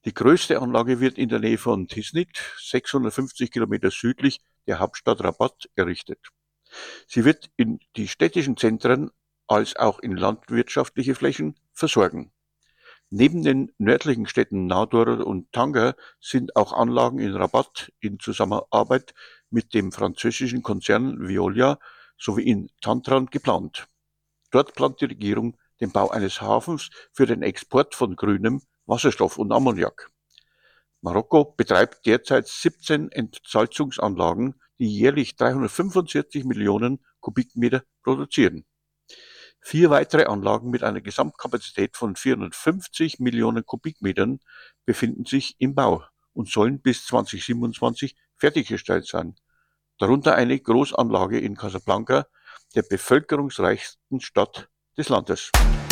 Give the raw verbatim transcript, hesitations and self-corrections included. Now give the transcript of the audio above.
Die größte Anlage wird in der Nähe von Tiznit, sechshundertfünfzig Kilometer südlich der Hauptstadt Rabat, errichtet. Sie wird in die städtischen Zentren als auch in landwirtschaftliche Flächen versorgen. Neben den nördlichen Städten Nador und Tanger sind auch Anlagen in Rabat in Zusammenarbeit mit dem französischen Konzern Veolia sowie in Tantran geplant. Dort plant die Regierung den Bau eines Hafens für den Export von grünem Wasserstoff und Ammoniak. Marokko betreibt derzeit siebzehn Entsalzungsanlagen, die jährlich dreihundertfünfundvierzig Millionen Kubikmeter produzieren. Vier weitere Anlagen mit einer Gesamtkapazität von vierhundertfünfzig Millionen Kubikmetern befinden sich im Bau und sollen bis zweitausendsiebenundzwanzig fertiggestellt sein, darunter eine Großanlage in Casablanca, der bevölkerungsreichsten Stadt des Landes.